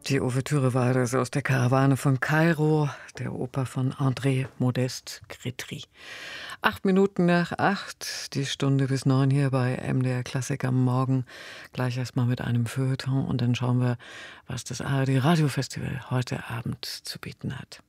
Die Ouvertüre war das aus der Karawane von Kairo, der Oper von André Modeste Grétry. 8 Minuten nach 8, die Stunde bis 9 hier bei MDR Klassik am Morgen. Gleich erstmal mit einem Feuilleton und dann schauen wir, was das ARD Radiofestival heute Abend zu bieten hat.